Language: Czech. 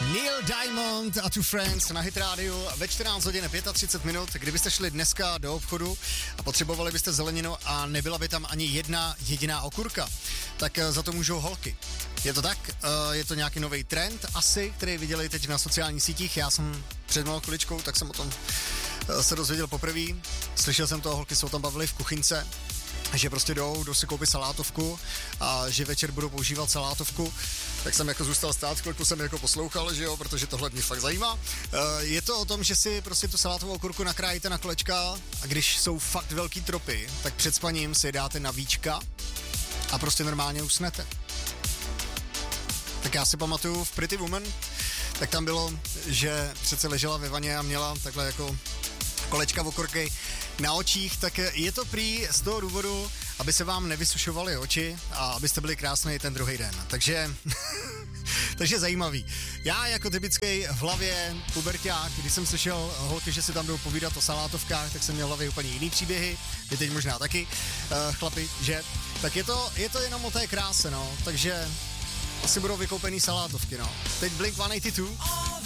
Neil Diamond a Two Friends na Hit Radio ve 14 hodin 35 minut. Kdybyste šli dneska do obchodu a potřebovali byste zeleninu a nebyla by tam ani jedna jediná okurka, tak za to můžou holky. Je to tak? Je to nějaký nový trend asi, který viděli teď na sociálních sítích. Já jsem před malou chviličkou, tak jsem o tom se dozvěděl poprvé. Slyšel jsem to, holky se o tom bavili v kuchyňce, že prostě jdou si koupit salátovku a že večer budou používat salátovku, tak jsem jako zůstal stát, chvilku jsem jako poslouchal, že jo, protože tohle mě fakt zajímá. Je to o tom, že si prostě tu salátovou okurku nakrájíte na kolečka a když jsou fakt velký tropy, tak před spaním si dáte na víčka a prostě normálně usnete. Tak já si pamatuju v Pretty Woman, tak tam bylo, že přece ležela ve vaně a měla takhle jako kolečka okurky na očích, tak je to prý z toho důvodu, aby se vám nevysušovaly oči a abyste byli krásný ten druhý den. Takže zajímavý. Já jako typický v hlavě puberťák, když jsem slyšel holky, že si tam jdou povídat o salátovkách, tak jsem měl v hlavě úplně jiný příběhy, vy teď možná taky, chlapi, že? Tak je to jenom o té kráse, no, takže asi budou vykoupený salátovky, no. Teď Blink-182.